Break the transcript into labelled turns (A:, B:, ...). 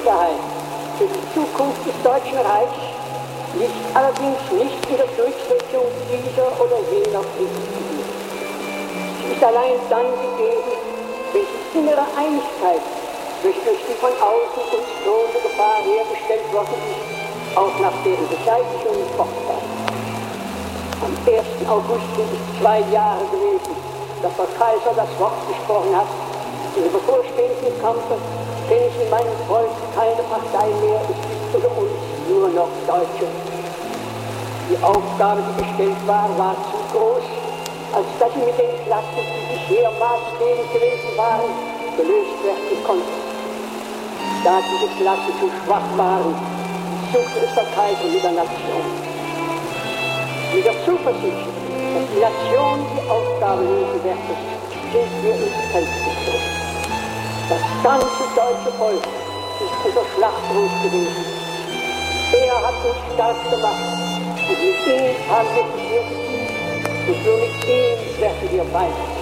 A: Sicherheit für die Zukunft des Deutschen Reichs liegt allerdings nicht in der Durchsetzung dieser oder jener Pflichtgebiete. Sie ist allein dann gegeben, wenn die innere Einigkeit, welche durch die von außen uns drohende Gefahr hergestellt worden ist, auch nach deren Beseitigung fortbleibt. Am 1. August sind es 2 Jahre gewesen, dass der Kaiser das Wort gesprochen hat: in dem bevorstehenden Kampfe kenne ich in meinem Volk keine Partei mehr, es gibt unter uns nur noch Deutsche. Die Aufgabe, die gestellt war zu groß, als dass sie mit den Klassen, die bisher maßgebend gewesen waren, gelöst werden konnten. Da diese Klassen zu schwach waren, suchte es der Kaiser mit der Nation. Mit der Zuversicht, dass die Nation die Aufgabe lösen werde, sind wir ins Feld gezogen. Das ganze deutsche Volk ist unser Schlachtruf gewesen. Er hat uns stark gemacht und mit ihm haben wir gesiegt und nur mit ihm werden wir weiter.